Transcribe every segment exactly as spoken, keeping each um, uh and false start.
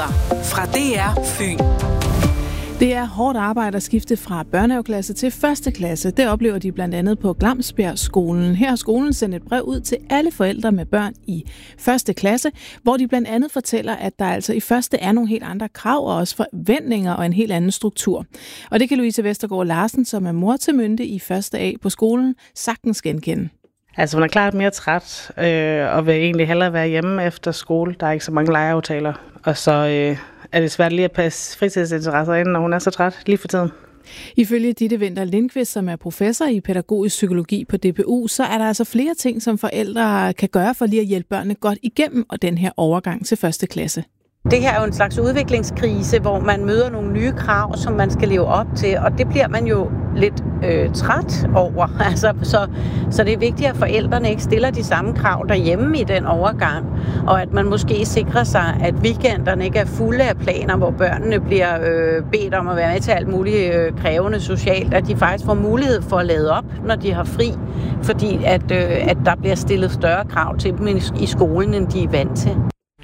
Nyheder fra D R Fyn. Det er hårdt arbejde at skifte fra børnehaveklasse til første klasse. Det oplever de blandt andet på Glamsbjerg-skolen. Her har skolen sendt et brev ud til alle forældre med børn i første klasse, hvor de blandt andet fortæller, at der altså i første er nogle helt andre krav og også forventninger og en helt anden struktur. Og det kan Louise Vestergaard Larsen, som er mor til Mynte i første A på skolen, sagtens genkende. Altså hun er klart mere træt øh, og vil egentlig hellere være hjemme efter skole. Der er ikke så mange legeaftaler. Og så øh, er det svært lige at passe fritidsinteresser ind, når hun er så træt lige for tiden. Ifølge Ditte Winther Lindqvist, som er professor i pædagogisk psykologi på D P U, så er der altså flere ting, som forældre kan gøre for lige at hjælpe børnene godt igennem og den her overgang til første klasse. Det her er jo en slags udviklingskrise, hvor man møder nogle nye krav, som man skal leve op til, og det bliver man jo lidt øh, træt over. Altså, så, så det er vigtigt, at forældrene ikke stiller de samme krav derhjemme i den overgang, og at man måske sikrer sig, at weekenderne ikke er fulde af planer, hvor børnene bliver øh, bedt om at være med til alt muligt øh, krævende socialt, at de faktisk får mulighed for at lade op, når de har fri, fordi at, øh, at der bliver stillet større krav til dem i skolen, end de er vant til.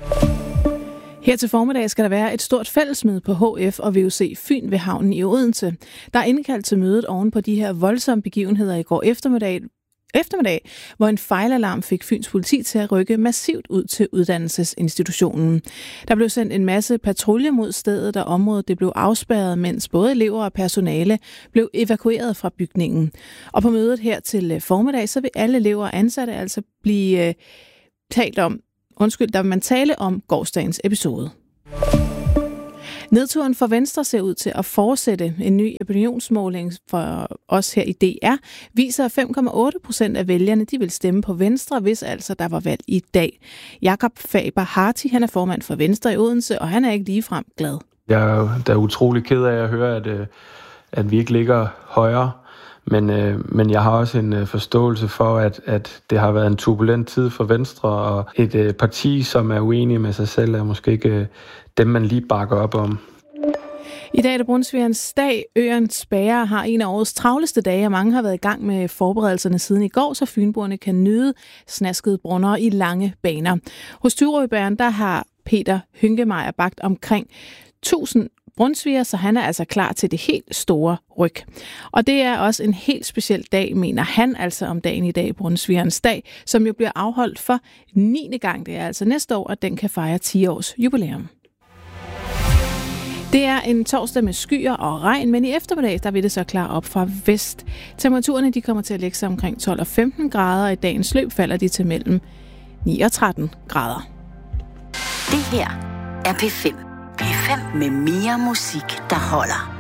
Her til formiddag skal der være et stort fællesmøde på H F og V U C Fyn ved havnen i Odense. Der er indkaldt til mødet oven på de her voldsomme begivenheder i går eftermiddag, eftermiddag, hvor en fejlalarm fik Fyns politi til at rykke massivt ud til uddannelsesinstitutionen. Der blev sendt en masse patruljer mod stedet, og området det blev afspærret, mens både elever og personale blev evakueret fra bygningen. Og på mødet her til formiddag, så vil alle elever og ansatte altså blive øh, talt om Undskyld, der vil man tale om gårsdagens episode. Nedturen for Venstre ser ud til at fortsætte. En ny opinionsmåling for os her i D R viser, at fem komma otte procent af vælgerne de vil stemme på Venstre, hvis altså der var valg i dag. Jakob Faber Harti, han er formand for Venstre i Odense, og han er ikke ligefrem glad. Jeg er da utrolig ked af at høre, at, at vi ikke ligger højere. Men, øh, men jeg har også en øh, forståelse for, at, at det har været en turbulent tid for Venstre, og et øh, parti, som er uenig med sig selv, er måske ikke øh, dem, man lige bakker op om. I dag er det Brunsvigerens dag. Øernes bager har en af årets travleste dage, og mange har været i gang med forberedelserne siden i går, så fynboerne kan nyde snaskede brunner i lange baner. Hos Tyrøbæren, der har Peter Hynkemeyer bagt omkring tusind brunsviger, så han er altså klar til det helt store ryg. Og det er også en helt speciel dag, mener han, altså om dagen i dag, Brunsvigerens dag, som jo bliver afholdt for niende gang. Det er altså næste år, at den kan fejre ti års jubilæum. Det er en torsdag med skyer og regn, men i eftermiddag der vil det så klare op fra vest. Temperaturerne de kommer til at lægge sig omkring tolv og femten grader, og i dagens løb falder de til mellem ni og tretten grader. Det her er P fem. P fem med mere musik, der holder.